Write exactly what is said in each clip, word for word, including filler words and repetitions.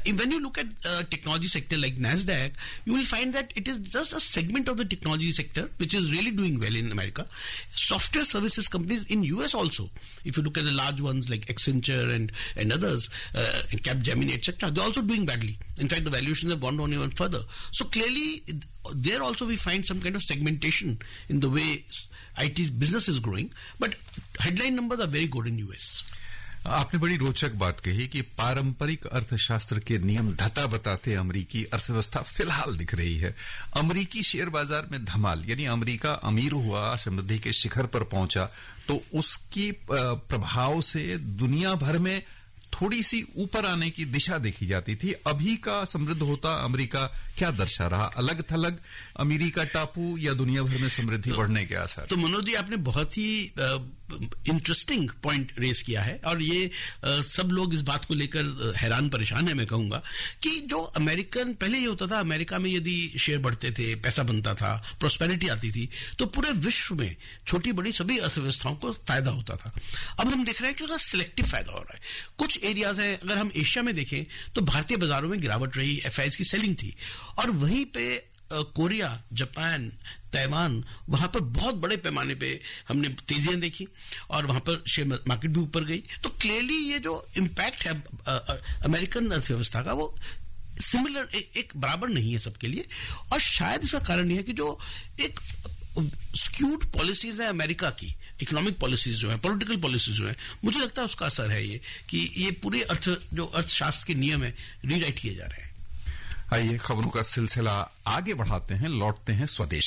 when you look at uh, technology sector like NASDAQ, you will find that it is just a segment of the technology sector which is really doing well in America. Software services companies in U S also, if you look at the large ones like Accenture and, and others, uh, Capgemini, et cetera, they're also doing badly. In fact, the valuations have gone down even further. So clearly, there also we find some kind of segmentation in the way I T business is growing. But headline numbers are very good in U S. आपने बड़ी रोचक बात कही कि पारंपरिक अर्थशास्त्र के नियम धता बताते अमेरिकी अर्थव्यवस्था फिलहाल दिख रही है. अमेरिकी शेयर बाजार में धमाल, यानी अमेरिका अमीर हुआ, समृद्धि के शिखर पर पहुंचा, तो उसकी प्रभाव से दुनिया भर में थोड़ी सी ऊपर आने की दिशा देखी जाती थी. अभी का समृद्ध होता अमेरिका क्या दर्शा रहा? अलग थलग अमेरिका टापू या दुनिया भर में समृद्धि तो, बढ़ने के आसार? तो मनोज जी, आपने बहुत ही इंटरेस्टिंग पॉइंट रेज किया है और ये आ, सब लोग इस बात को लेकर हैरान परेशान है. मैं कहूंगा कि जो अमेरिकन पहले ये होता था, अमेरिका में यदि शेयर बढ़ते थे, पैसा बनता था, प्रोस्पेरिटी आती थी, तो पूरे विश्व में छोटी बड़ी सभी अर्थव्यवस्थाओं को फायदा होता था. अब हम देख रहे हैं कि उसका सिलेक्टिव फायदा हो रहा है. कुछ एरियाज है, अगर हम एशिया में देखें तो भारतीय बाजारों में गिरावट रही, एफआईआई की सेलिंग थी, और वहीं पे कोरिया, जापान, ताइवान, वहां पर बहुत बड़े पैमाने पे हमने तेजियां देखी और वहां पर शेयर मार्केट भी ऊपर गई. तो क्लियरली ये जो इम्पैक्ट है अमेरिकन अर्थव्यवस्था का, वो सिमिलर ए, एक बराबर नहीं है सबके लिए. और शायद इसका कारण यह है कि जो एक स्क्यूड पॉलिसीज है अमेरिका की, इकोनॉमिक पॉलिसीज जो है, पॉलिटिकल पॉलिसीज जो है, मुझे लगता है उसका असर है ये कि ये पूरे अर्थ जो अर्थशास्त्र के नियम है रीराइट किए जा रहे हैं. आइए खबरों का सिलसिला आगे बढ़ाते हैं, लौटते हैं स्वदेश.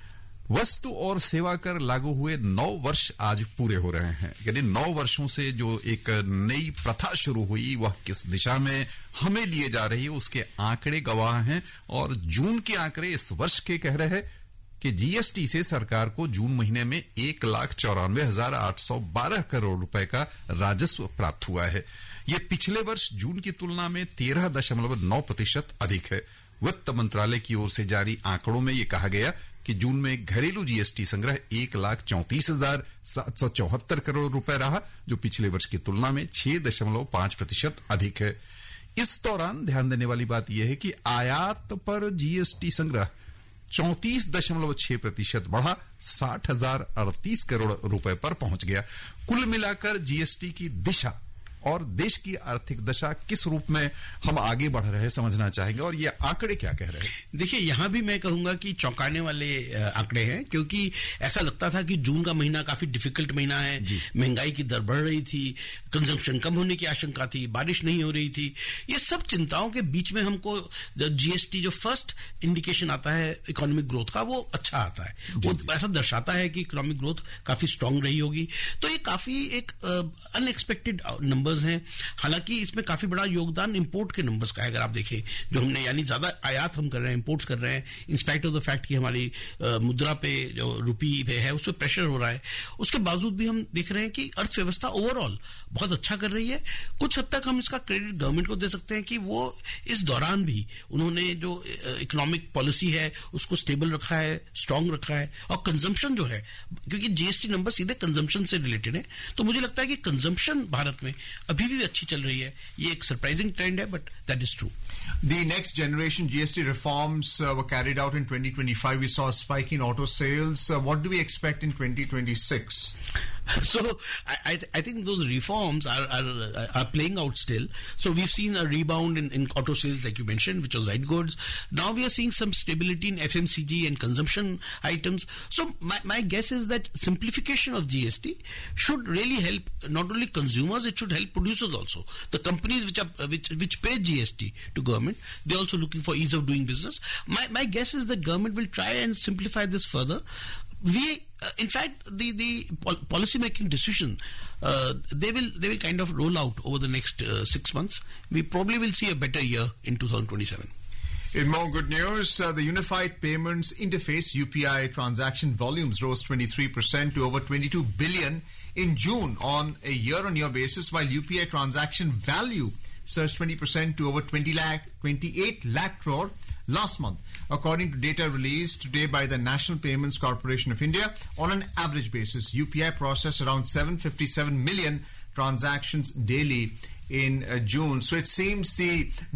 वस्तु और सेवा कर लागू हुए नौ वर्ष आज पूरे हो रहे हैं. यानी नौ वर्षों से जो एक नई प्रथा शुरू हुई, वह किस दिशा में हमें लिए जा रही है, उसके आंकड़े गवाह हैं. और जून के आंकड़े इस वर्ष के कह रहे हैं कि जीएसटी से सरकार को जून महीने में एक लाख चौरानवे हजार आठ सौ बारह करोड़ रुपए का राजस्व प्राप्त हुआ है. ये पिछले वर्ष जून की तुलना में तेरह दशमलव नौ प्रतिशत अधिक है. वित्त मंत्रालय की ओर से जारी आंकड़ों में यह कहा गया कि जून में घरेलू जीएसटी संग्रह एक लाख चौंतीस हजार सात सौ चौहत्तर करोड़ रुपए रहा, जो पिछले वर्ष की तुलना में छह दशमलव पांच प्रतिशत अधिक है. इस दौरान ध्यान देने वाली बात यह है कि आयात पर जीएसटी संग्रह चौंतीस दशमलव छह प्रतिशत बढ़ा, साठ हजार अड़तीस करोड़ रुपए पर पहुंच गया. कुल मिलाकर जीएसटी की दिशा और देश की आर्थिक दशा किस रूप में हम आगे बढ़ रहे हैं समझना चाहेंगे, और ये आंकड़े क्या कह रहे हैं? देखिए, यहां भी मैं कहूंगा कि चौंकाने वाले आंकड़े हैं, क्योंकि ऐसा लगता था कि जून का महीना काफी डिफिकल्ट महीना है, महंगाई की दर बढ़ रही थी, कंजम्पशन कम होने की आशंका थी, बारिश नहीं हो रही थी. ये सब चिंताओं के बीच में हमको जीएसटी जो फर्स्ट इंडिकेशन आता है इकोनॉमिक ग्रोथ का, वो अच्छा आता है. वो ऐसा दर्शाता है कि इकोनॉमिक ग्रोथ काफी स्ट्रांग रही होगी. तो ये काफी एक अनएक्सपेक्टेड नंबर हैं. हालांकि इसमें काफी बड़ा योगदान इंपोर्ट के नंबर्स का है. अगर आप देखें, जो हमने यानी ज्यादा आयात हम कर रहे हैं, इंपोर्ट्स कर रहे हैं, इंस्पाइट ऑफ द फैक्ट कि हमारी आ, मुद्रा पे जो रुपी पे है उस पर प्रेशर हो रहा है, उसके बावजूद भी हम देख रहे हैं कि अर्थव्यवस्था ओवरऑल बहुत अच्छा कर रही है. कुछ हद तक हम इसका क्रेडिट गवर्नमेंट को दे सकते हैं कि वो इस दौरान भी उन्होंने जो इकोनॉमिक पॉलिसी है उसको स्टेबल रखा है, स्ट्रांग रखा है. और कंजम्पशन जो है, क्योंकि जीएसटी नंबर सीधे कंजम्पशन से रिलेटेड है, तो मुझे लगता है कि कंजम्पशन भारत में अभी भी अच्छी चल रही है. ये एक सरप्राइजिंग ट्रेंड है, but that is true. The next generation G S T reforms uh, were carried out in twenty twenty-five. We saw a spike in auto sales. Uh, what do we expect in twenty twenty-six? So I, I, I think those reforms are, are are playing out still. So we've seen a rebound in, in auto sales, like you mentioned, which was white goods. Now we are seeing some stability in F M C G and consumption items. So my, my guess is that simplification of G S T should really help not only consumers, it should help producers also. The companies which are which which pay G S T to government, they're also looking for ease of doing business. My my guess is that government will try and simplify this further. We, uh, in fact, the the pol- policy making decision, uh, they will they will kind of roll out over the next uh, six months. We probably will see a better year in twenty twenty-seven. In more good news, uh, the Unified Payments Interface U P I transaction volumes rose twenty-three percent to over twenty-two billion in June on a year-on-year basis, while U P I transaction value surged twenty percent to over twenty lakh, twenty-eight lakh crore last month. According to data released today by the National Payments Corporation of India, on an average basis, U P I processed around seven hundred fifty-seven million transactions daily in uh, June. So it seems the